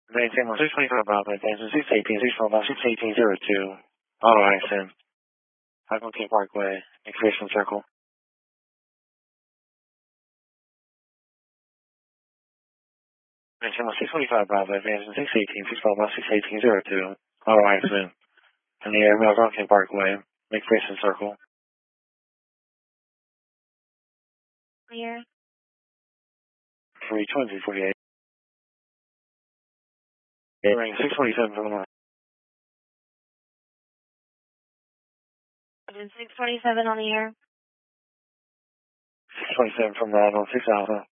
Maintain 625 Bravo, advancing 618, 61802. Auto accident. Highland King Parkway, McPherson Circle. Maintain 625 Bravo, advancing 618, 61802. Auto accident. In the air, Mills King Parkway, McPherson Circle. Clear. 32048. Ring 627 from the 627 on the air. 627 from the 6 Alpha.